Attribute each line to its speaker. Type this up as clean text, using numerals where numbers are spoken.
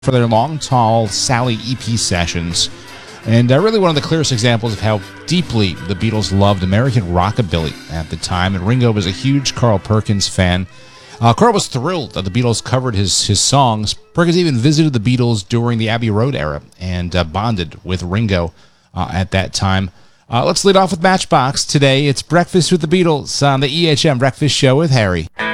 Speaker 1: for their Long Tall Sally EP sessions. And really one of the clearest examples of how deeply the Beatles loved American rockabilly at the time. And Ringo was a huge Carl Perkins fan. Carl was thrilled that the Beatles covered his songs. Perkins even visited the Beatles during the Abbey Road era and bonded with Ringo at that time. Let's lead off with Matchbox. Today, it's Breakfast with the Beatles on the EHM Breakfast Show with Harry.